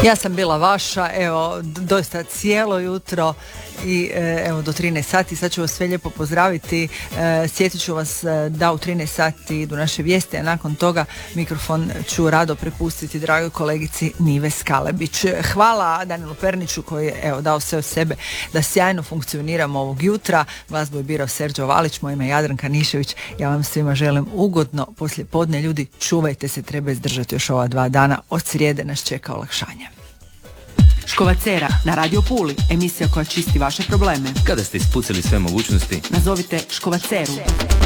Ja sam bila vaša, evo, doista cijelo jutro i evo do 13 sati. Sad ću vas sve lijepo pozdraviti. Sjetit ću vas da u 13 sati idu naše vijesti, a nakon toga mikrofon ću rado prepustiti dragoj kolegici Nive Skalebić. Hvala Danielu Perniću koji je evo dao sve od sebe da sjajno funkcioniramo ovog jutra. Glazbu je birao Serđo Valić, moje ime je Jadranka Nišević. Ja vam svima želim ugodno poslijepodne. Ljudi, čuvajte se, treba izdržati još ova 2 dana. Od srijede nas čeka olakšanje. Škovacera na Radio Puli, emisija koja čisti vaše probleme. Kada ste ispucali sve mogućnosti, nazovite Škovaceru.